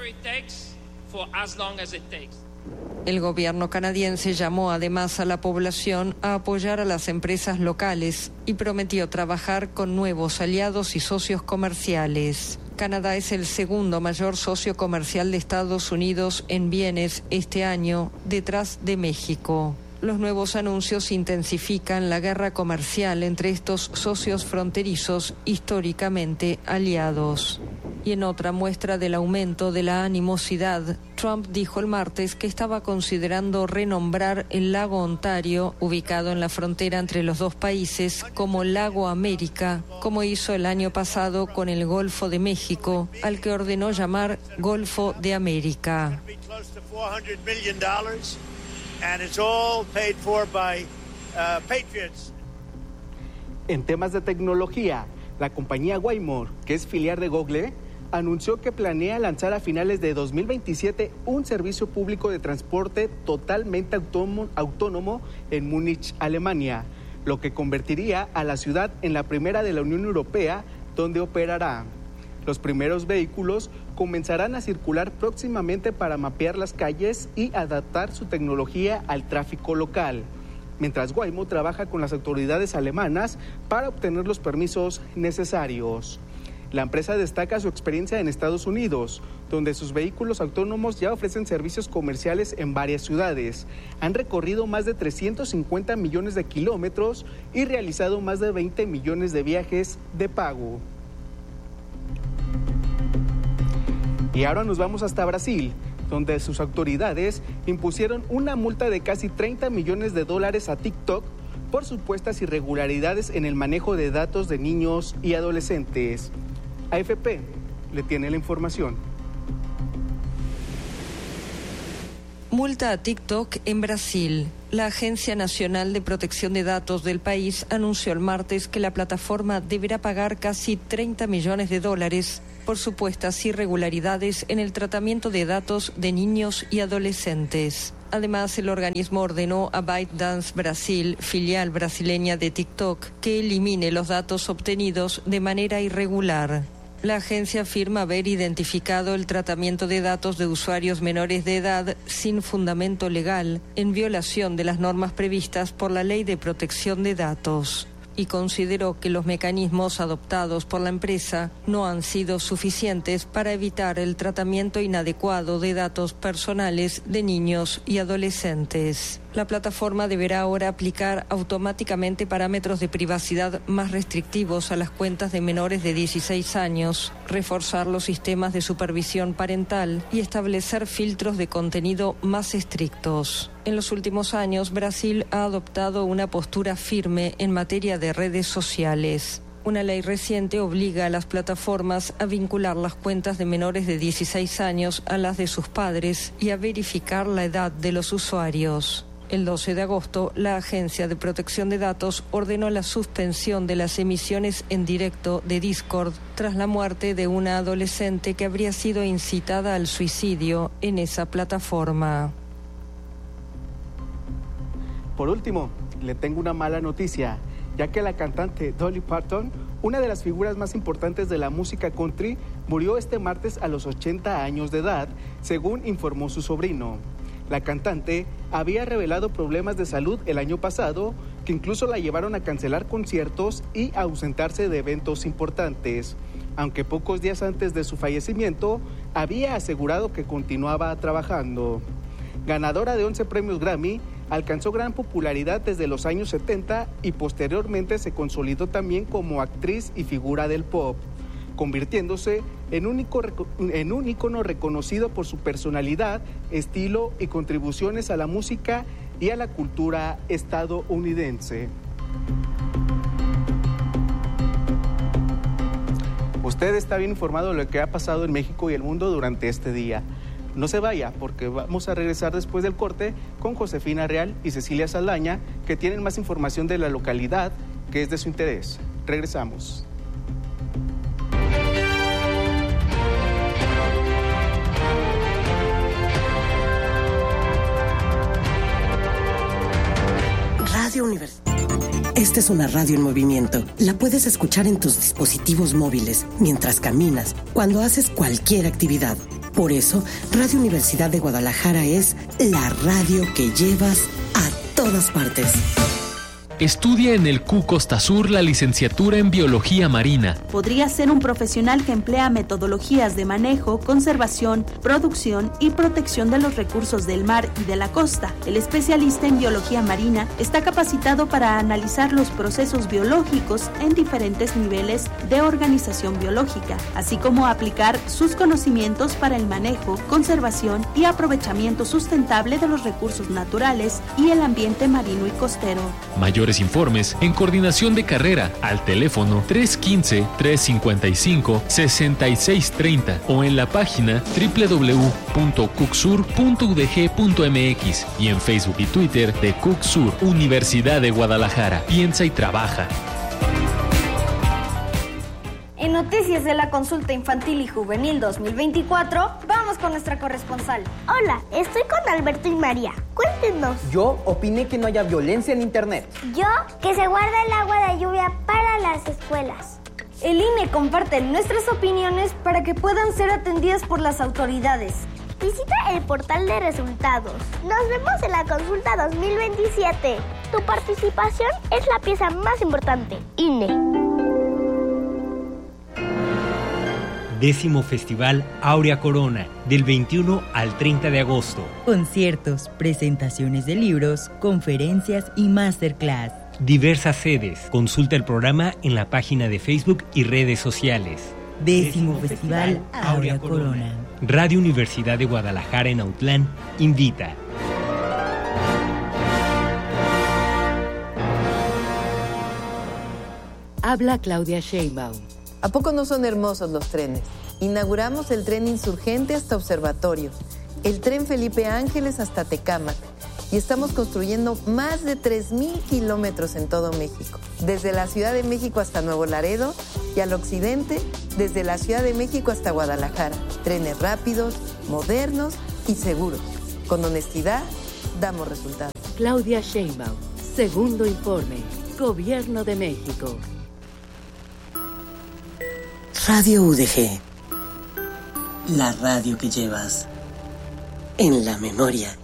El gobierno canadiense llamó además a la población a apoyar a las empresas locales y prometió trabajar con nuevos aliados y socios comerciales. Canadá es el segundo mayor socio comercial de Estados Unidos en bienes este año, detrás de México. Los nuevos anuncios intensifican la guerra comercial entre estos socios fronterizos históricamente aliados. Y en otra muestra del aumento de la animosidad, Trump dijo el martes que estaba considerando renombrar el lago Ontario, ubicado en la frontera entre los dos países, como Lago América, como hizo el año pasado con el Golfo de México, al que ordenó llamar Golfo de América. En temas de tecnología, la compañía Waymo, que es filial de Google, anunció que planea lanzar a finales de dos mil veintisiete un servicio público de transporte totalmente autónomo, autónomo en Múnich, Alemania, lo que convertiría a la ciudad en la primera de la Unión Europea donde operará. Los primeros vehículos comenzarán a circular próximamente para mapear las calles y adaptar su tecnología al tráfico local, mientras Waymo trabaja con las autoridades alemanas para obtener los permisos necesarios. La empresa destaca su experiencia en Estados Unidos, donde sus vehículos autónomos ya ofrecen servicios comerciales en varias ciudades. Han recorrido más de trescientos cincuenta millones de kilómetros y realizado más de veinte millones de viajes de pago. Y ahora nos vamos hasta Brasil, donde sus autoridades impusieron una multa de casi treinta millones de dólares a TikTok por supuestas irregularidades en el manejo de datos de niños y adolescentes. A F P le tiene la información. Multa a TikTok en Brasil. La Agencia Nacional de Protección de Datos del país anunció el martes que la plataforma deberá pagar casi treinta millones de dólares por supuestas irregularidades en el tratamiento de datos de niños y adolescentes. Además, el organismo ordenó a ByteDance Brasil, filial brasileña de TikTok, que elimine los datos obtenidos de manera irregular. La agencia afirma haber identificado el tratamiento de datos de usuarios menores de edad sin fundamento legal, en violación de las normas previstas por la Ley de Protección de Datos, y consideró que los mecanismos adoptados por la empresa no han sido suficientes para evitar el tratamiento inadecuado de datos personales de niños y adolescentes. La plataforma deberá ahora aplicar automáticamente parámetros de privacidad más restrictivos a las cuentas de menores de dieciséis años, reforzar los sistemas de supervisión parental y establecer filtros de contenido más estrictos. En los últimos años, Brasil ha adoptado una postura firme en materia de redes sociales. Una ley reciente obliga a las plataformas a vincular las cuentas de menores de dieciséis años a las de sus padres y a verificar la edad de los usuarios. El doce de agosto, la Agencia de Protección de Datos ordenó la suspensión de las emisiones en directo de Discord tras la muerte de una adolescente que habría sido incitada al suicidio en esa plataforma. Por último, le tengo una mala noticia, ya que la cantante Dolly Parton, una de las figuras más importantes de la música country, murió este martes a los ochenta años de edad, según informó su sobrino. La cantante había revelado problemas de salud el año pasado que incluso la llevaron a cancelar conciertos y a ausentarse de eventos importantes, aunque pocos días antes de su fallecimiento había asegurado que continuaba trabajando. Ganadora de once premios Grammy, alcanzó gran popularidad desde los años setenta y posteriormente se consolidó también como actriz y figura del pop, convirtiéndose en un, icono, en un ícono reconocido por su personalidad, estilo y contribuciones a la música y a la cultura estadounidense. Usted está bien informado de lo que ha pasado en México y el mundo durante este día. No se vaya, porque vamos a regresar después del corte con Josefina Real y Cecilia Saldaña, que tienen más información de la localidad que es de su interés. Regresamos. Radio Universidad. Esta es una radio en movimiento. La puedes escuchar en tus dispositivos móviles, mientras caminas, cuando haces cualquier actividad. Por eso, Radio Universidad de Guadalajara es la radio que llevas a todas partes. Estudia en el C U Costa Sur la licenciatura en Biología Marina. Podrías ser un profesional que emplea metodologías de manejo, conservación, producción y protección de los recursos del mar y de la costa. El especialista en Biología Marina está capacitado para analizar los procesos biológicos en diferentes niveles de organización biológica, así como aplicar sus conocimientos para el manejo, conservación y aprovechamiento sustentable de los recursos naturales y el ambiente marino y costero. Mayores informes en coordinación de carrera al teléfono tres uno cinco, tres cinco cinco, seis seis tres cero o en la página doble u doble u doble u punto cucsur punto u d g punto m x y en Facebook y Twitter de Cucsur, Universidad de Guadalajara. Piensa y trabaja. En Noticias de la Consulta Infantil y Juvenil dos mil veinticuatro, vamos con nuestra corresponsal. Hola, estoy con Alberto y María. Cuéntenos. Yo opiné que no haya violencia en Internet. Yo, que se guarde el agua de lluvia para las escuelas. El I N E comparte nuestras opiniones para que puedan ser atendidas por las autoridades. Visita el portal de resultados. Nos vemos en la consulta dos mil veintisiete. Tu participación es la pieza más importante. I N E. Décimo Festival Áurea Corona, del veintiuno al treinta de agosto. Conciertos, presentaciones de libros, conferencias y masterclass. Diversas sedes. Consulta el programa en la página de Facebook y redes sociales. Décimo, Décimo Festival Áurea Corona. Corona. Radio Universidad de Guadalajara en Autlán invita. Habla Claudia Sheinbaum. ¿A poco no son hermosos los trenes? Inauguramos el tren Insurgente hasta Observatorio. el tren Felipe Ángeles hasta Tecámac. Y estamos construyendo más de tres mil kilómetros en todo México, desde la Ciudad de México hasta Nuevo Laredo y al occidente, desde la Ciudad de México hasta Guadalajara. Trenes rápidos, modernos y seguros. Con honestidad, damos resultados. Claudia Sheinbaum, segundo informe, Gobierno de México. Radio U D G, la radio que llevas en la memoria.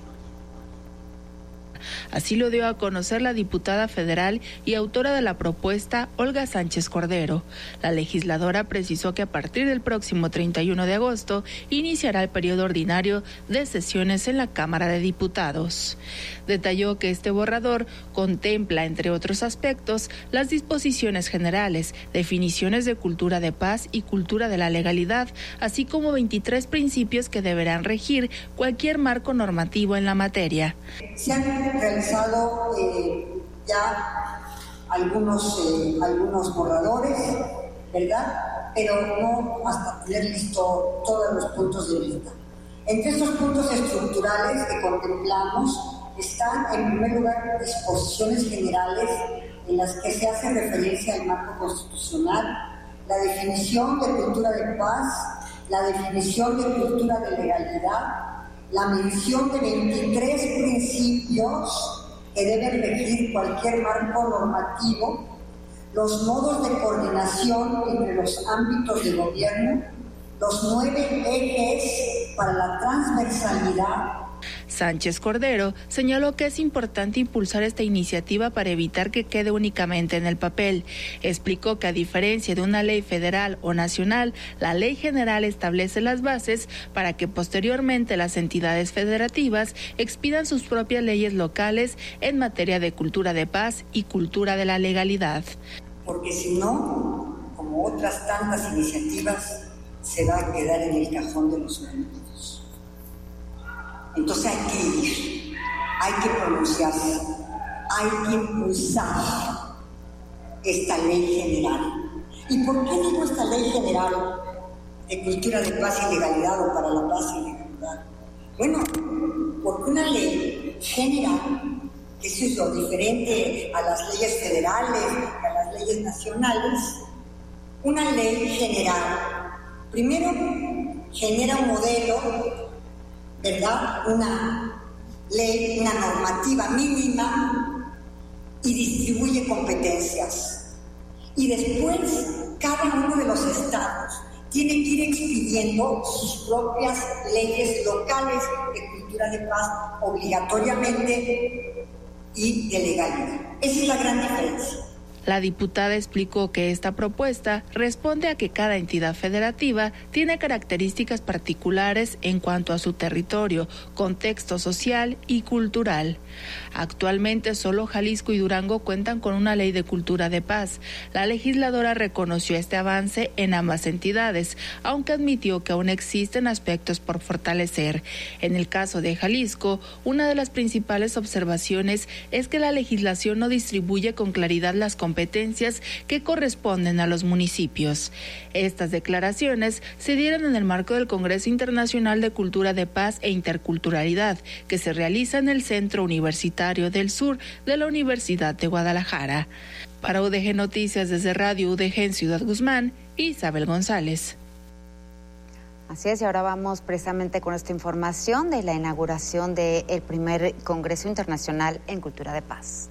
Así lo dio a conocer la diputada federal y autora de la propuesta, Olga Sánchez Cordero. La legisladora precisó que a partir del próximo treinta y uno de agosto iniciará el periodo ordinario de sesiones en la Cámara de Diputados. Detalló que este borrador contempla, entre otros aspectos, las disposiciones generales, definiciones de cultura de paz y cultura de la legalidad, así como veintitrés principios que deberán regir cualquier marco normativo en la materia. Se han realizado eh, ya algunos, eh, algunos borradores, ¿verdad? Pero no hasta tener listo todos los puntos de vista. Entre estos puntos estructurales que contemplamos están, en primer lugar, disposiciones generales en las que se hace referencia al marco constitucional, la definición de cultura de paz, la definición de cultura de legalidad, la mención de veintitrés principios que deben regir cualquier marco normativo, los modos de coordinación entre los ámbitos de gobierno, los nueve ejes para la transversalidad. Sánchez Cordero señaló que es importante impulsar esta iniciativa para evitar que quede únicamente en el papel. Explicó que a diferencia de una ley federal o nacional, la ley general establece las bases para que posteriormente las entidades federativas expidan sus propias leyes locales en materia de cultura de paz y cultura de la legalidad. Porque si no, como otras tantas iniciativas, se va a quedar en el cajón de los olvidos. Entonces hay que ir, hay que pronunciarse, hay que impulsar esta ley general. ¿Y por qué digo esta ley general de cultura de paz y legalidad o para la paz y legalidad? Bueno, porque una ley general, que eso es lo diferente a las leyes federales, a las leyes nacionales, una ley general, primero genera un modelo, ¿verdad? Una ley, una normativa mínima y distribuye competencias. Y después, cada uno de los estados tiene que ir expidiendo sus propias leyes locales de cultura de paz obligatoriamente y de legalidad. Esa es la gran diferencia. La diputada explicó que esta propuesta responde a que cada entidad federativa tiene características particulares en cuanto a su territorio, contexto social y cultural. Actualmente solo Jalisco y Durango cuentan con una ley de cultura de paz. La legisladora reconoció este avance en ambas entidades, aunque admitió que aún existen aspectos por fortalecer. En el caso de Jalisco, una de las principales observaciones es que la legislación no distribuye con claridad las competencias competencias que corresponden a los municipios. Estas declaraciones se dieron en el marco del Congreso Internacional de Cultura de Paz e Interculturalidad, que se realiza en el Centro Universitario del Sur de la Universidad de Guadalajara. Para U D G Noticias desde Radio U D G en Ciudad Guzmán, Isabel González. Así es, y ahora vamos precisamente con esta información de la inauguración del primer Congreso Internacional en Cultura de Paz.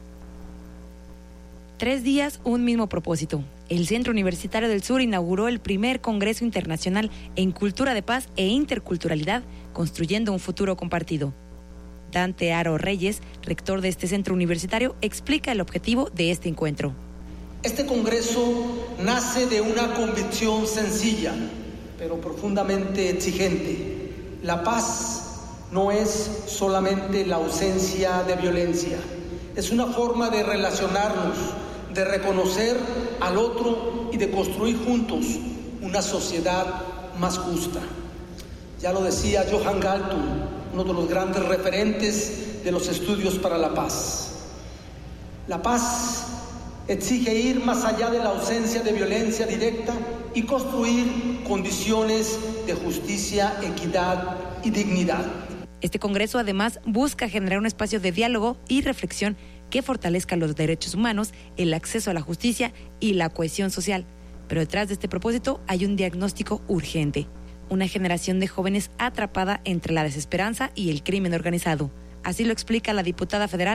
Tres días, un mismo propósito. El Centro Universitario del Sur inauguró el primer Congreso Internacional en Cultura de Paz e Interculturalidad, construyendo un futuro compartido. Dante Aro Reyes, rector de este centro universitario, explica el objetivo de este encuentro. Este congreso nace de una convicción sencilla, pero profundamente exigente. La paz no es solamente la ausencia de violencia, es una forma de relacionarnos, de reconocer al otro y de construir juntos una sociedad más justa. Ya lo decía Johan Galtung, uno de los grandes referentes de los estudios para la paz. La paz exige ir más allá de la ausencia de violencia directa y construir condiciones de justicia, equidad y dignidad. Este Congreso además busca generar un espacio de diálogo y reflexión que fortalezca los derechos humanos, el acceso a la justicia y la cohesión social. Pero detrás de este propósito hay un diagnóstico urgente: una generación de jóvenes atrapada entre la desesperanza y el crimen organizado. Así lo explica la diputada federal